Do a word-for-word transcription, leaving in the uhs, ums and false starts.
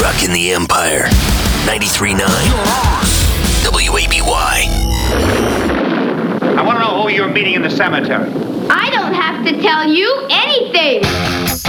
Rockin' the Empire. ninety-three point nine W A B Y. I want to know who you're meeting in the cemetery. I don't have to tell you anything.